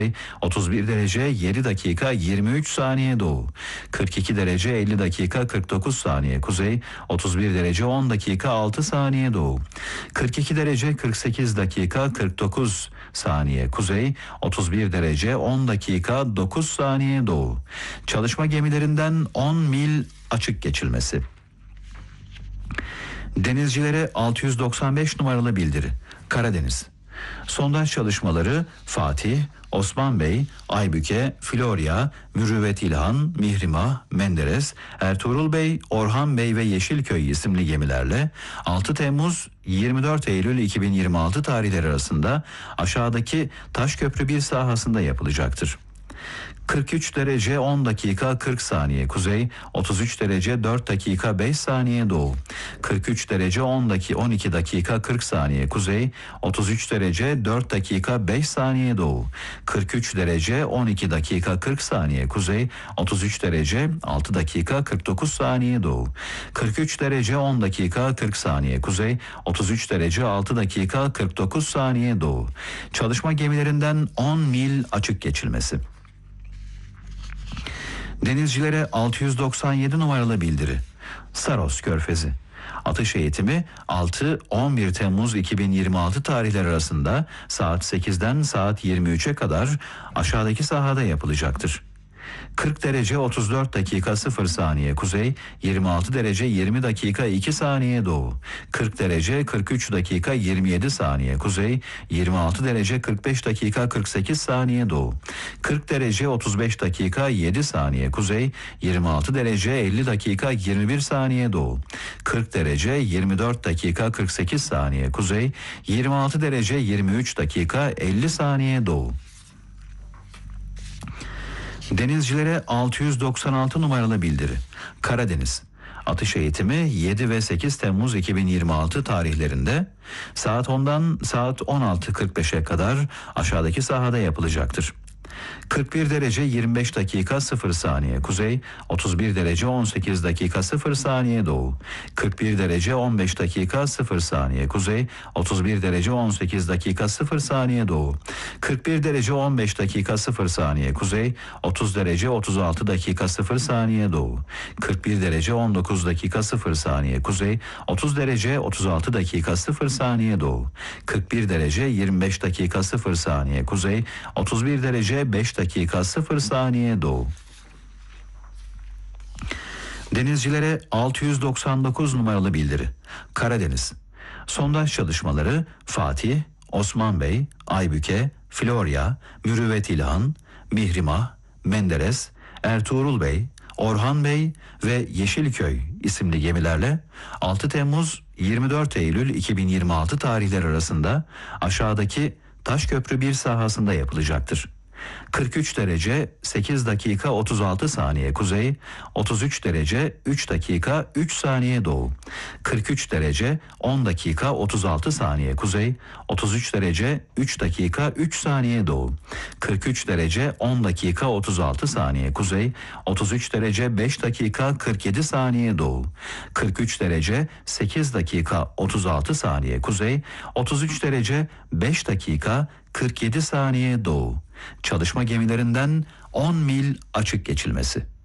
31 derece 7 dakika 23 saniye doğu. 42 derece 50 dakika 49 saniye kuzey. 31 derece 10 dakika 6 saniye doğu. 42 derece 48 dakika 49 saniye kuzey. 31 derece 10 dakika 9 saniye doğu. Çalışma gemilerinden 10 mil açık geçilmesi. Denizcilere 695 numaralı bildiri. Karadeniz. Sondaj çalışmaları Fatih, Osman Bey, Aybüke, Florya, Mürüvvet İlhan, Mihrimah, Menderes, Ertuğrul Bey, Orhan Bey ve Yeşilköy isimli gemilerle 6 Temmuz 24 Eylül 2026 tarihleri arasında aşağıdaki Taşköprü 1 sahasında yapılacaktır. 43 derece 10 dakika 40 saniye kuzey, 33 derece 4 dakika 5 saniye doğu. 43 derece 12 dakika 40 saniye kuzey, 33 derece 4 dakika 5 saniye doğu. 43 derece 12 dakika 40 saniye kuzey, 33 derece 6 dakika 49 saniye doğu. 43 derece 10 dakika 40 saniye kuzey, 33 derece 6 dakika 49 saniye doğu. Çalışma gemilerinden 10 mil açık geçilmesi. Denizcilere 697 numaralı bildiri. Saros Körfezi. Atış eğitimi 6-11 Temmuz 2026 tarihleri arasında saat 8'den saat 23'e kadar aşağıdaki sahada yapılacaktır. 40 derece 34 dakika 0 saniye kuzey, 26 derece 20 dakika 2 saniye doğu. 40 derece 43 dakika 27 saniye kuzey, 26 derece 45 dakika 48 saniye doğu. 40 derece 35 dakika 7 saniye kuzey, 26 derece 50 dakika 21 saniye doğu. 40 derece 24 dakika 48 saniye kuzey, 26 derece 23 dakika 50 saniye doğu. Denizcilere 696 numaralı bildiri. Karadeniz. Atış eğitimi 7 ve 8 Temmuz 2026 tarihlerinde saat 10'dan saat 16.45'e kadar aşağıdaki sahada yapılacaktır. 41 derece 25 dakika 0 saniye kuzey, 31 derece 18 dakika 0 saniye doğu. 41 derece 15 dakika 0 saniye kuzey, 31 derece 18 dakika 0 saniye doğu. 41 derece 15 dakika 0 saniye kuzey, 30 derece 36 dakika 0 saniye doğu. 41 derece 19 dakika 0 saniye kuzey, 30 derece 36 dakika 0 saniye doğu. 41 derece 25 dakika 0 saniye kuzey, 31 derece 5 dakika 0 saniye doğu. Denizcilere 699 numaralı bildiri. Karadeniz. Sondaj çalışmaları Fatih, Osman Bey, Aybüke, Florya, Mürüvvet İlhan, Mihrimah, Menderes, Ertuğrul Bey, Orhan Bey ve Yeşilköy isimli gemilerle 6 Temmuz 24 Eylül 2026 tarihleri arasında aşağıdaki Taşköprü 1 sahasında yapılacaktır. 43 derece 8 dakika 36 saniye kuzey, 33 derece 3 dakika 3 saniye doğu. 43 derece 10 dakika 36 saniye kuzey, 33 derece 3 dakika 3 saniye doğu. 43 derece 10 dakika 36 saniye kuzey, 33 derece 5 dakika 47 saniye doğu. 43 derece 8 dakika 36 saniye kuzey, 33 derece 5 dakika 47 saniye doğu. Çalışma gemilerinden 10 mil açık geçilmesi.